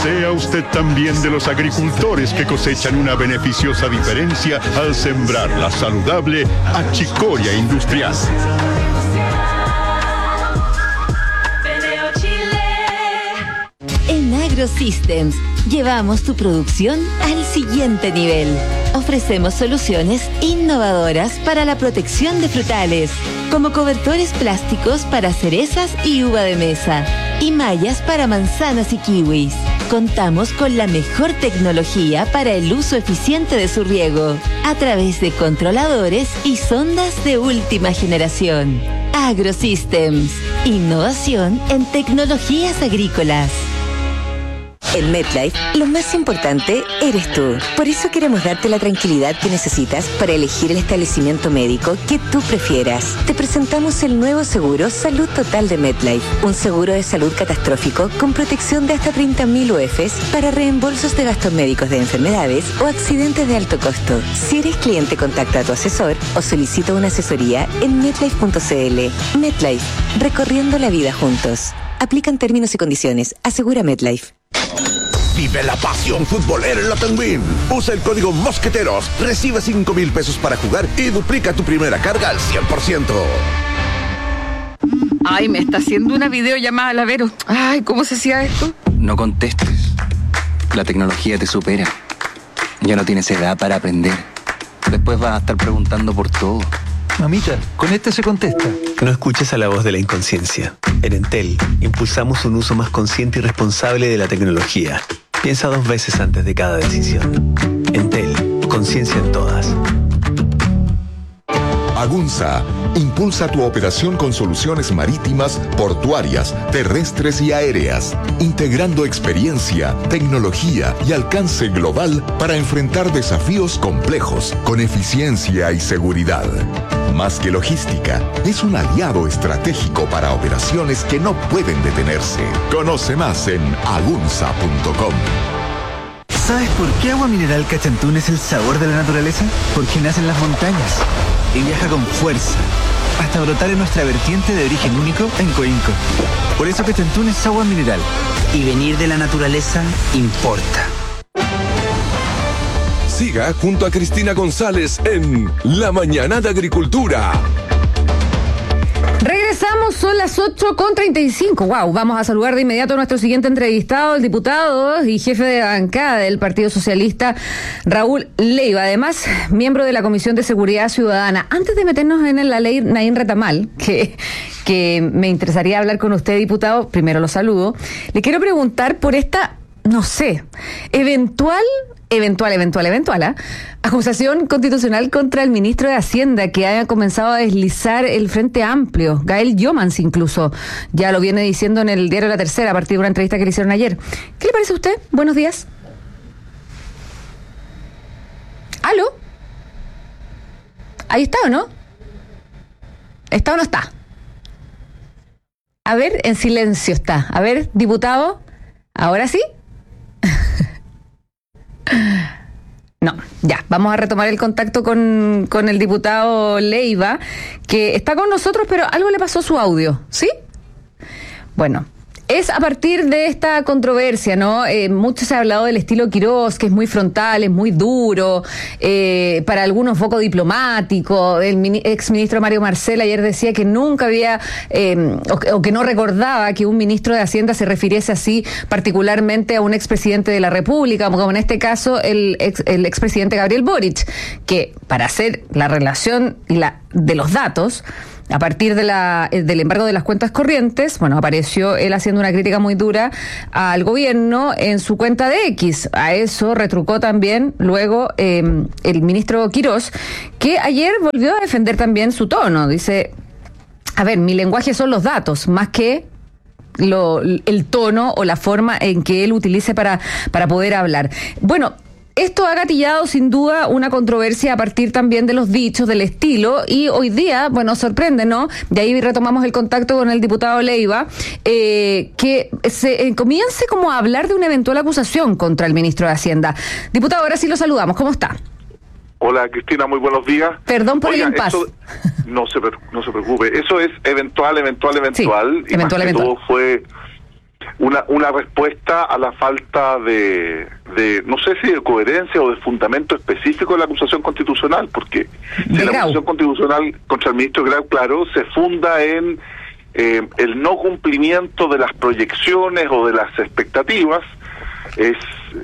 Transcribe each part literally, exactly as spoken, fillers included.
Sea usted también de los agricultores que cosechan una beneficiosa diferencia al sembrar la saludable achicoria industrial. En AgroSystems llevamos tu producción al siguiente nivel. Ofrecemos soluciones innovadoras para la protección de frutales, como cobertores plásticos para cerezas y uva de mesa, y mallas para manzanas y kiwis. Contamos con la mejor tecnología para el uso eficiente de su riego, a través de controladores y sondas de última generación. AgroSystems, innovación en tecnologías agrícolas. En MetLife, lo más importante eres tú. Por eso queremos darte la tranquilidad que necesitas para elegir el establecimiento médico que tú prefieras. Te presentamos el nuevo seguro Salud Total de MetLife, un seguro de salud catastrófico con protección de hasta treinta mil U F s para reembolsos de gastos médicos de enfermedades o accidentes de alto costo. Si eres cliente, contacta a tu asesor o solicita una asesoría en metlife punto c l. MetLife, recorriendo la vida juntos. Aplican términos y condiciones. Asegura MetLife. Vive la pasión futbolera en la Tenguín. Usa el código Mosqueteros, recibe cinco mil pesos para jugar y duplica tu primera carga al cien por ciento. Ay, me está haciendo una videollamada la Vero. Ay, ¿cómo se hacía esto? No contestes. La tecnología te supera. Ya no tienes edad para aprender. Después vas a estar preguntando por todo. Mamita, con este se contesta. No escuches a la voz de la inconsciencia. En Entel, impulsamos un uso más consciente y responsable de la tecnología. Piensa dos veces antes de cada decisión. Entel, conciencia en todas. Agunza impulsa tu operación con soluciones marítimas, portuarias, terrestres y aéreas, integrando experiencia, tecnología y alcance global para enfrentar desafíos complejos con eficiencia y seguridad. Más que logística, es un aliado estratégico para operaciones que no pueden detenerse. Conoce más en agunza punto com. ¿Sabes por qué Agua Mineral Cachantún es el sabor de la naturaleza? Porque nace en las montañas y viaja con fuerza hasta brotar en nuestra vertiente de origen único en Coinco. Por eso Cachantún es agua mineral. Y venir de la naturaleza importa. Siga junto a Cristina González en La Mañana de Agricultura. Regresamos, son las ocho con treinta y cinco. Wow, vamos a saludar de inmediato a nuestro siguiente entrevistado, el diputado y jefe de bancada del Partido Socialista, Raúl Leiva. Además, miembro de la Comisión de Seguridad Ciudadana. Antes de meternos en la ley Naín Retamal, que, que me interesaría hablar con usted, diputado, primero lo saludo. Le quiero preguntar por esta, no sé, eventual... Eventual, eventual, eventual, ¿eh? acusación constitucional contra el ministro de Hacienda que haya comenzado a deslizar el Frente Amplio, Gael Jomans incluso, ya lo viene diciendo en el diario La Tercera a partir de una entrevista que le hicieron ayer. ¿Qué le parece a usted? Buenos días. ¿Aló? Ahí está, ¿o no? ¿Está o no está? A ver, en silencio está. A ver, diputado, ¿ahora sí? No, ya, vamos a retomar el contacto con, con el diputado Leiva, que está con nosotros, pero algo le pasó a su audio, ¿sí? Bueno, es a partir de esta controversia, ¿no? Eh, mucho se ha hablado del estilo Quirós, que es muy frontal, es muy duro, eh, para algunos poco diplomático. El mini, exministro Mario Marcel ayer decía que nunca había, eh, o, o que no recordaba que un ministro de Hacienda se refiriese así particularmente a un expresidente de la República, como en este caso el, ex, el expresidente Gabriel Boric, que para hacer la relación y la, de los datos, a partir de la, del embargo de las cuentas corrientes, bueno, apareció él haciendo una crítica muy dura al gobierno en su cuenta de X. A eso retrucó también luego eh, el ministro Quirós, que ayer volvió a defender también su tono. Dice, a ver, mi lenguaje son los datos, más que lo, el tono o la forma en que él utilice para, para poder hablar. Bueno, esto ha gatillado sin duda una controversia a partir también de los dichos, del estilo, y hoy día, bueno, sorprende, ¿no? De ahí retomamos el contacto con el diputado Leiva, eh, que se eh, comience como a hablar de una eventual acusación contra el ministro de Hacienda. Diputado, ahora sí lo saludamos, ¿cómo está? Hola, Cristina, muy buenos días. Perdón por Oiga, el impasse. Eso, no, se, no se preocupe, eso es eventual, eventual, eventual, sí, y eventual, más que eventual. todo fue... una una respuesta a la falta de, de, no sé si de coherencia o de fundamento específico de la acusación constitucional, porque si la acusación constitucional contra el ministro Grau, claro, se funda en eh, el no cumplimiento de las proyecciones o de las expectativas, es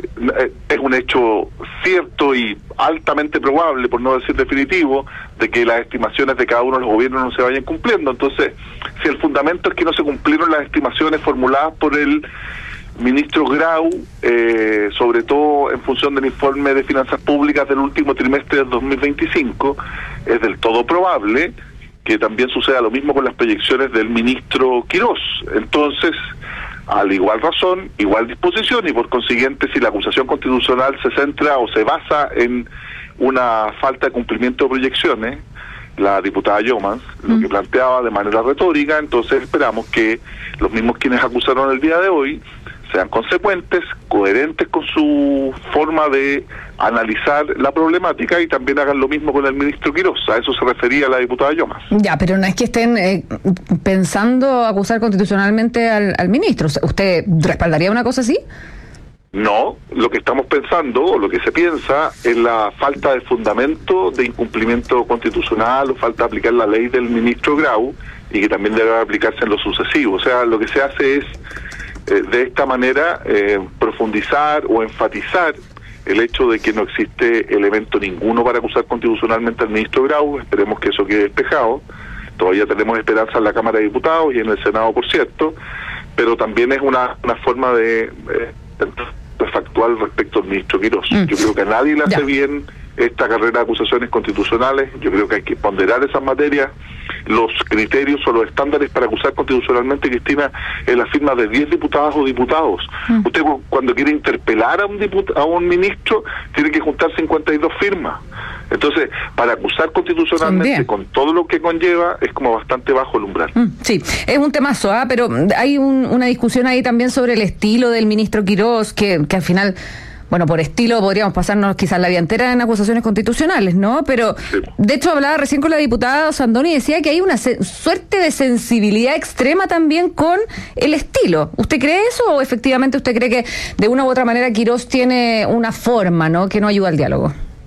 es un hecho cierto y altamente probable, por no decir definitivo, de que las estimaciones de cada uno de los gobiernos no se vayan cumpliendo. Entonces, si el fundamento es que no se cumplieron las estimaciones formuladas por el ministro Grau, eh, sobre todo en función del informe de finanzas públicas del último trimestre del dos mil veinticinco, es del todo probable que también suceda lo mismo con las proyecciones del ministro Quirós. Entonces, al igual razón, igual disposición, y por consiguiente, si la acusación constitucional se centra o se basa en una falta de cumplimiento de proyecciones, la diputada Yomas lo que planteaba de manera retórica, entonces esperamos que los mismos quienes acusaron el día de hoy sean consecuentes, coherentes con su forma de analizar la problemática y también hagan lo mismo con el ministro Quirós. A eso se refería la diputada Yomas. Ya, pero no es que estén eh, pensando acusar constitucionalmente al, al ministro. ¿Usted respaldaría una cosa así? No, lo que estamos pensando, o lo que se piensa, es la falta de fundamento de incumplimiento constitucional o falta de aplicar la ley del ministro Grau, y que también debe aplicarse en lo sucesivo. O sea, lo que se hace es Eh, de esta manera eh, profundizar o enfatizar el hecho de que no existe elemento ninguno para acusar constitucionalmente al ministro Grau. Esperemos que eso quede despejado. Todavía tenemos esperanza en la Cámara de Diputados y en el Senado, por cierto, pero también es una, una forma de eh, factual respecto al ministro Quirós. Mm. Yo creo que a nadie le hace ya. bien esta carrera de acusaciones constitucionales. Yo creo que hay que ponderar esas materias. Los criterios o los estándares para acusar constitucionalmente, Cristina, es la firma de diez diputadas o diputados. Mm. Usted cuando quiere interpelar a un diput- a un ministro, tiene que juntar cincuenta y dos firmas. Entonces, para acusar constitucionalmente con todo lo que conlleva, es como bastante bajo el umbral. Mm, sí, es un temazo, ¿ah? Pero hay un, una discusión ahí también sobre el estilo del ministro Quirós, que, que al final... Bueno, por estilo podríamos pasarnos quizás la vida entera en acusaciones constitucionales, ¿no? Pero, sí. De hecho, hablaba recién con la diputada Sandoni y decía que hay una se- suerte de sensibilidad extrema también con el estilo. ¿Usted cree eso o efectivamente usted cree que de una u otra manera Quirós tiene una forma, ¿no?, que no ayuda al diálogo?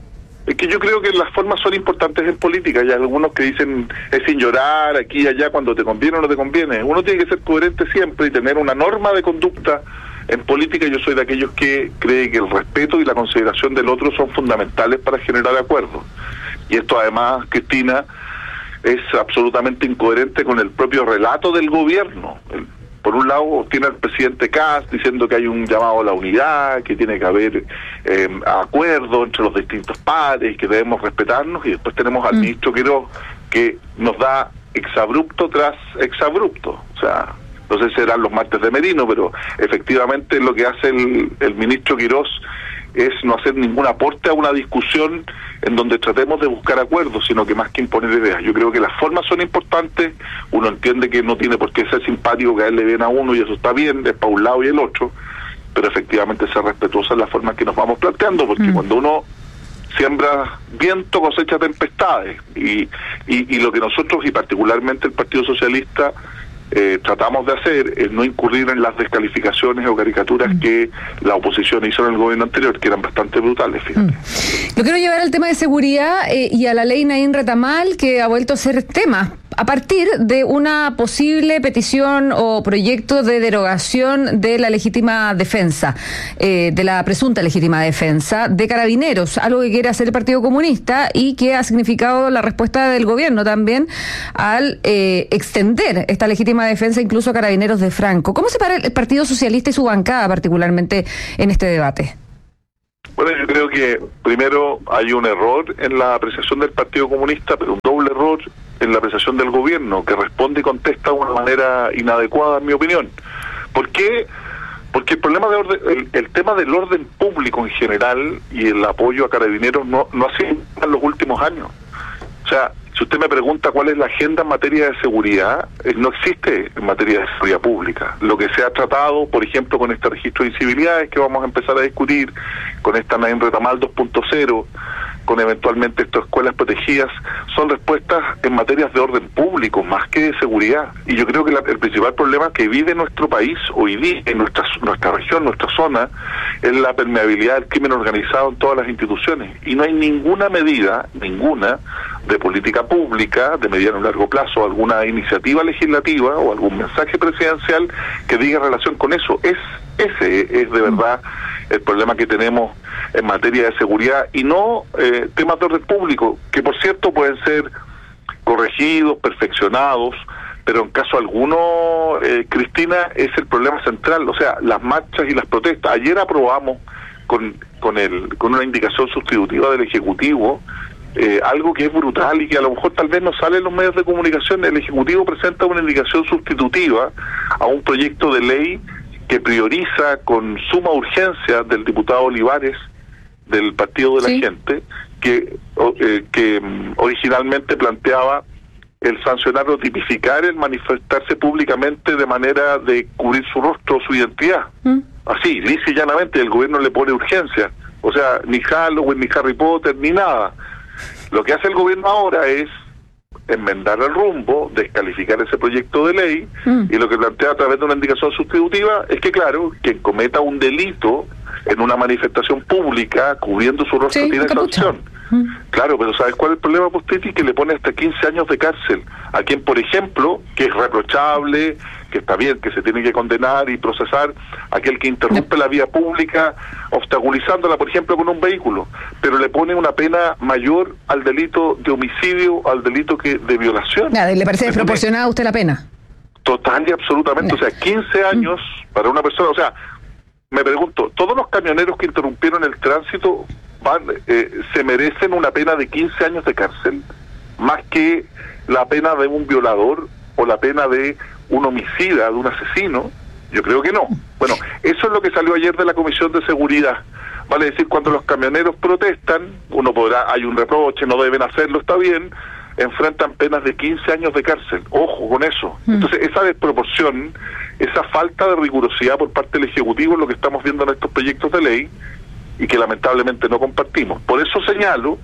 Es que yo creo que las formas son importantes en política. Hay algunos que dicen es sin llorar aquí y allá cuando te conviene o no te conviene. Uno tiene que ser coherente siempre y tener una norma de conducta. En política yo soy de aquellos que cree que el respeto y la consideración del otro son fundamentales para generar acuerdos. Y esto además, Cristina, es absolutamente incoherente con el propio relato del gobierno. El, por un lado tiene al presidente Kast diciendo que hay un llamado a la unidad, que tiene que haber eh, acuerdo entre los distintos pares, que debemos respetarnos, y después tenemos al mm. ministro Quirós que nos da exabrupto tras exabrupto. O sea, no sé si serán los martes de Merino, pero efectivamente lo que hace el, el ministro Quirós es no hacer ningún aporte a una discusión en donde tratemos de buscar acuerdos, sino que más que imponer ideas. Yo creo que las formas son importantes. Uno entiende que no tiene por qué ser simpático, caerle bien a uno, y eso está bien, es para un lado y el otro, pero efectivamente ser respetuosa en las formas que nos vamos planteando, porque mm. cuando uno siembra viento cosecha tempestades, y, y, y lo que nosotros, y particularmente el Partido Socialista, Eh, tratamos de hacer es no incurrir en las descalificaciones o caricaturas mm. que la oposición hizo en el gobierno anterior, que eran bastante brutales, fíjate. Mm. Lo quiero llevar al tema de seguridad eh, y a la ley Naín Retamal, que ha vuelto a ser tema a partir de una posible petición o proyecto de derogación de la legítima defensa, eh, de la presunta legítima defensa de Carabineros, algo que quiere hacer el Partido Comunista y que ha significado la respuesta del gobierno también al eh, extender esta legítima defensa incluso a Carabineros de Franco. ¿Cómo se para el Partido Socialista y su bancada particularmente en este debate? Bueno, yo creo que primero hay un error en la apreciación del Partido Comunista, pero un doble error en la apreciación del gobierno, que responde y contesta de una manera inadecuada, en mi opinión. ¿Por qué? Porque el problema de orden, el, el tema del orden público en general y el apoyo a Carabineros no, no ha sido en los últimos años. O sea, si usted me pregunta cuál es la agenda en materia de seguridad, eh, no existe en materia de seguridad pública. Lo que se ha tratado, por ejemplo, con este registro de incivilidades que vamos a empezar a discutir, con esta Naín Retamal dos punto cero, con eventualmente estas escuelas protegidas, son respuestas en materias de orden público, más que de seguridad. Y yo creo que la, el principal problema que vive nuestro país hoy día, en nuestra, nuestra región, nuestra zona, es la permeabilidad del crimen organizado en todas las instituciones. Y no hay ninguna medida, ninguna, de política pública, de mediano o largo plazo, alguna iniciativa legislativa o algún mensaje presidencial que diga relación con eso. Es Ese es de verdad el problema que tenemos en materia de seguridad y no eh, temas de orden público, que por cierto pueden ser corregidos, perfeccionados, pero en caso alguno, eh, Cristina, es el problema central, o sea, las marchas y las protestas. Ayer aprobamos con con el con una indicación sustitutiva del Ejecutivo eh, algo que es brutal y que a lo mejor tal vez no sale en los medios de comunicación. El Ejecutivo presenta una indicación sustitutiva a un proyecto de ley que prioriza con suma urgencia del diputado Olivares del Partido de la sí. Gente, que eh, que um, originalmente planteaba el sancionar o tipificar el manifestarse públicamente de manera de cubrir su rostro, su identidad. ¿Mm? Así, lisa y llanamente, el gobierno le pone urgencia. O sea, ni Halloween, ni Harry Potter, ni nada. Lo que hace el gobierno ahora es enmendar el rumbo, descalificar ese proyecto de ley, mm. y lo que plantea a través de una indicación sustitutiva es que, claro, quien cometa un delito en una manifestación pública cubriendo su rostro sí, tiene sanción. Mm. Claro, pero ¿sabes cuál es el problema, Postiti? Que le pone hasta quince años de cárcel a quien, por ejemplo, que es reprochable, que está bien, que se tiene que condenar y procesar, aquel que interrumpe no. la vía pública, obstaculizándola, por ejemplo, con un vehículo, pero le pone una pena mayor al delito de homicidio, al delito que de violación. Nada, ¿le parece desproporcionada a usted la pena? Total y absolutamente, no. O sea, quince años mm. para una persona, o sea, me pregunto, ¿todos los camioneros que interrumpieron el tránsito van, eh, se merecen una pena de quince años de cárcel, más que la pena de un violador o la pena de un homicida, de un asesino? Yo creo que no. Bueno, eso es lo que salió ayer de la Comisión de Seguridad. Vale decir, cuando los camioneros protestan, uno podrá, hay un reproche, no deben hacerlo, está bien, enfrentan penas de quince años de cárcel. Ojo con eso. Entonces, esa desproporción, esa falta de rigurosidad por parte del Ejecutivo es lo que estamos viendo en estos proyectos de ley y que lamentablemente no compartimos. Por eso señalo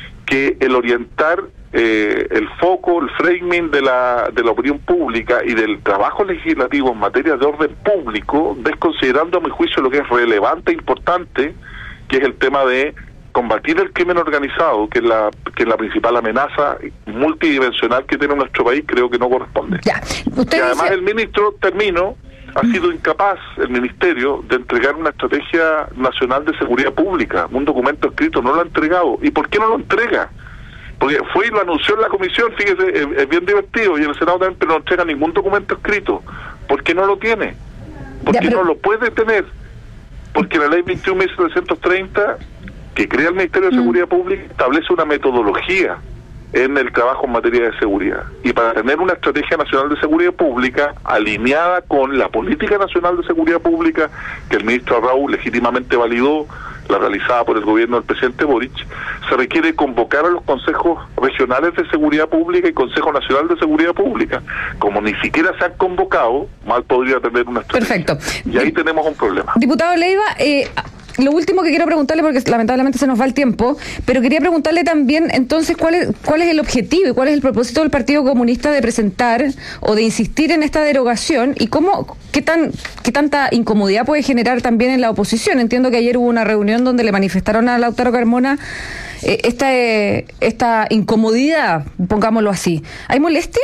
que el orientar eh, el foco, el framing de la de la opinión pública y del trabajo legislativo en materia de orden público, desconsiderando a mi juicio lo que es relevante e importante, que es el tema de combatir el crimen organizado, que es la que es la principal amenaza multidimensional que tiene nuestro país, creo que no corresponde. Ya. Usted y además dice... el ministro, termino, ha sido incapaz, el ministerio, de entregar una estrategia nacional de seguridad pública, un documento escrito, no lo ha entregado. ¿Y por qué no lo entrega? Porque fue y lo anunció en la comisión, fíjese, es, es bien divertido, y en el Senado también, pero no entrega ningún documento escrito. ¿Por qué no lo tiene? Porque ya, pero... no lo puede tener. Porque la ley veintiún mil setecientos treinta, que crea el Ministerio de Seguridad mm. Pública, establece una metodología en el trabajo en materia de seguridad. Y para tener una estrategia nacional de seguridad pública alineada con la política nacional de seguridad pública que el ministro Raúl legítimamente validó, la realizada por el gobierno del presidente Boric, se requiere convocar a los consejos regionales de seguridad pública y Consejo Nacional de Seguridad Pública. Como ni siquiera se han convocado, mal podría tener una estrategia. Perfecto. Y ahí tenemos un problema. Diputado Leiva, eh... lo último que quiero preguntarle, porque lamentablemente se nos va el tiempo, pero quería preguntarle también, entonces, cuál es cuál es el objetivo y cuál es el propósito del Partido Comunista de presentar o de insistir en esta derogación y cómo, qué tan qué tanta incomodidad puede generar también en la oposición. Entiendo que ayer hubo una reunión donde le manifestaron a Lautaro Carmona eh, esta, eh, esta incomodidad, pongámoslo así. ¿Hay molestia?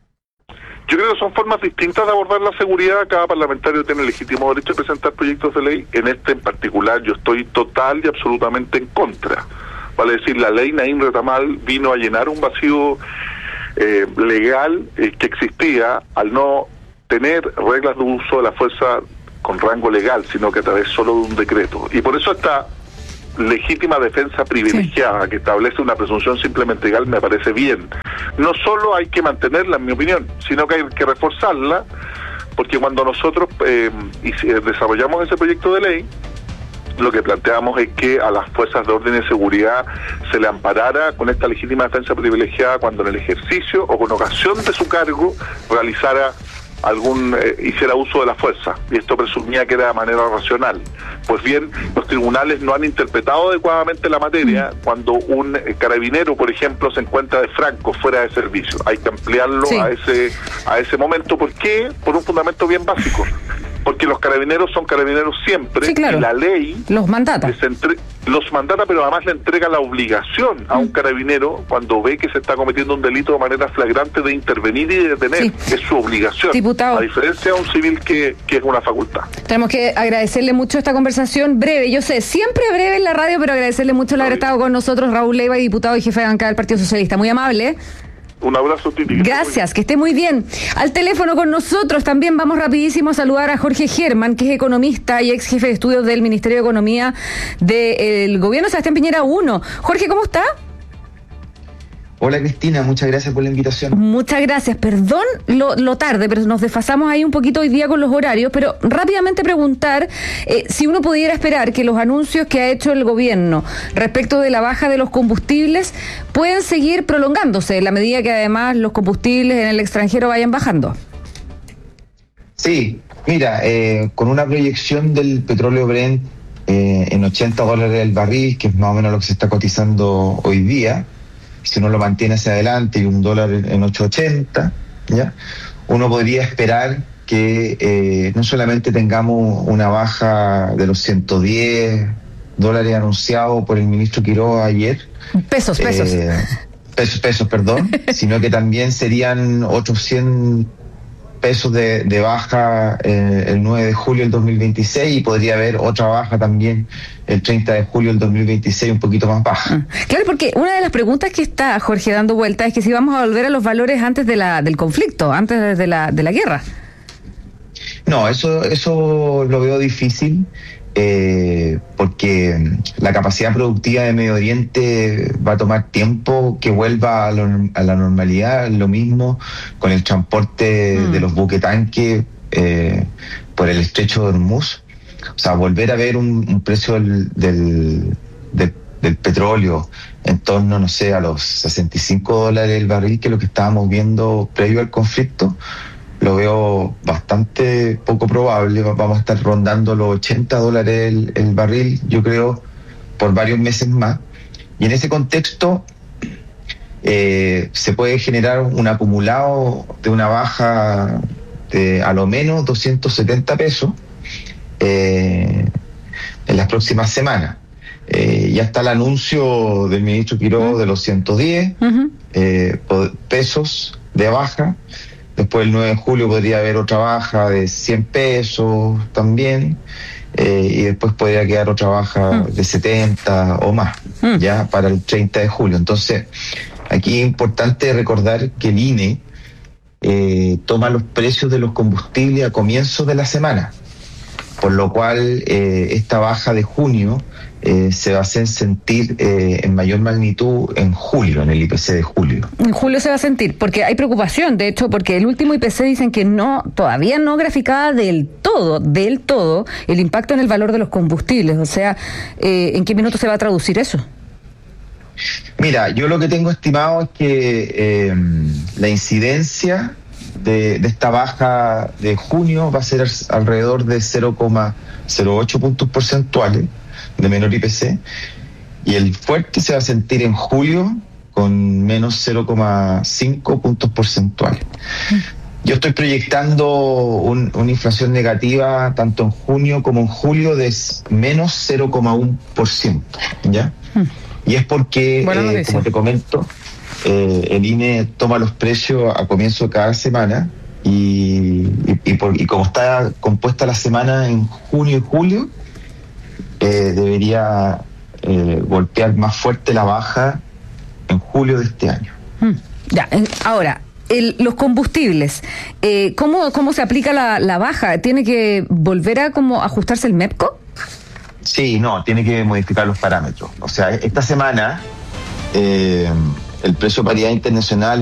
Yo creo que son formas distintas de abordar la seguridad. Cada parlamentario tiene el legítimo derecho de presentar proyectos de ley. En este en particular yo estoy total y absolutamente en contra. Vale decir, la ley Naim Retamal vino a llenar un vacío eh, legal eh, que existía al no tener reglas de uso de la fuerza con rango legal, sino que a través solo de un decreto. Y por eso esta legítima defensa privilegiada sí. que establece una presunción simplemente legal me parece bien. No solo hay que mantenerla, en mi opinión, sino que hay que reforzarla, porque cuando nosotros eh, desarrollamos ese proyecto de ley, lo que planteamos es que a las fuerzas de orden y seguridad se le amparara con esta legítima defensa privilegiada cuando en el ejercicio o con ocasión de su cargo realizara algún eh, hiciera uso de la fuerza, y esto presumía que era de manera racional. Pues bien, los tribunales no han interpretado adecuadamente la materia cuando un eh, carabinero, por ejemplo, se encuentra de franco fuera de servicio. Hay que ampliarlo sí. a ese a ese momento. ¿Por qué? Por un fundamento bien básico. Porque los carabineros son carabineros siempre, sí, claro. y la ley los mandata. Les entre, los mandata, pero además le entrega la obligación a un carabinero, cuando ve que se está cometiendo un delito de manera flagrante, de intervenir y de detener. Sí. Es su obligación. Diputado. A diferencia de un civil que, que es una facultad. Tenemos que agradecerle mucho esta conversación breve. Yo sé, siempre breve en la radio, pero agradecerle mucho el haber estado con nosotros, Raúl Leiva, diputado y jefe de bancada del Partido Socialista. Muy amable. Un abrazo, Titi. Gracias, que esté muy bien. Al teléfono con nosotros también vamos rapidísimo a saludar a Jorge Germán, que es economista y ex jefe de estudios del Ministerio de Economía del Gobierno Sebastián Piñera uno. Jorge, ¿cómo está? Hola Cristina, muchas gracias por la invitación. Muchas gracias, perdón lo, lo tarde, pero nos desfasamos ahí un poquito hoy día con los horarios, pero rápidamente preguntar eh, si uno pudiera esperar que los anuncios que ha hecho el gobierno respecto de la baja de los combustibles pueden seguir prolongándose en la medida que además los combustibles en el extranjero vayan bajando. Sí, mira, eh, con una proyección del petróleo Brent eh, en ochenta dólares el barril, que es más o menos lo que se está cotizando hoy día, si uno lo mantiene hacia adelante y un dólar en ocho ochenta, ¿ya? Uno podría esperar que eh, no solamente tengamos una baja de los ciento diez dólares anunciados por el ministro Quiroga ayer. Pesos, pesos. Eh, pesos, pesos, perdón, sino que también serían otros cien pesos de, de baja eh, el nueve de julio del dos mil veintiséis, y podría haber otra baja también el treinta de julio del dos mil veintiséis, un poquito más baja. Claro, porque una de las preguntas que está, Jorge, dando vuelta es que si vamos a volver a los valores antes de la del conflicto, antes de la, de la guerra. No, eso, eso lo veo difícil, eh, porque la capacidad productiva de Medio Oriente va a tomar tiempo que vuelva a, lo, a la normalidad. Lo mismo con el transporte mm. de los buquetanques eh, por el estrecho de Hormuz. O sea, volver a ver un, un precio del, del, del, del petróleo en torno, no sé, a los sesenta y cinco dólares el barril, que es lo que estábamos viendo previo al conflicto, lo veo bastante poco probable. Vamos a estar rondando los ochenta dólares el, el barril, yo creo, por varios meses más. Y en ese contexto eh, se puede generar un acumulado de una baja de a lo menos doscientos setenta pesos eh, en las próximas semanas. Eh, ya está el anuncio del ministro Quiroga uh-huh. de los ciento diez uh-huh. eh, pesos de baja. Después el nueve de julio podría haber otra baja de cien pesos también, eh, y después podría quedar otra baja mm. de setenta o más, mm. ya para el treinta de julio. Entonces, aquí es importante recordar que el I N E eh, toma los precios de los combustibles a comienzos de la semana, por lo cual eh, esta baja de junio eh, se va a hacer sentir eh, en mayor magnitud en julio, en el I P C de julio. En julio se va a sentir, porque hay preocupación, de hecho, porque el último I P C dicen que no, todavía no graficaba del todo, del todo, el impacto en el valor de los combustibles. O sea, eh, ¿en qué minuto se va a traducir eso? Mira, yo lo que tengo estimado es que eh, la incidencia de, de esta baja de junio va a ser alrededor de cero coma cero ocho puntos porcentuales de menor I P C, y el fuerte se va a sentir en julio con menos cero coma cinco puntos porcentuales. Yo estoy proyectando un, una inflación negativa tanto en junio como en julio de menos cero coma uno por ciento, ¿ya? Y es porque, eh, como te comento, eh, el I N E toma los precios a comienzo de cada semana, y, y, y, por, y como está compuesta la semana en junio y julio, eh, debería eh, golpear más fuerte la baja en julio de este año. Hmm. Ya, ahora, el, los combustibles, eh, ¿cómo, ¿cómo se aplica la, la baja? ¿Tiene que volver a como ajustarse el MEPCO? Sí, no, tiene que modificar los parámetros. O sea, esta semana eh, el precio de paridad internacional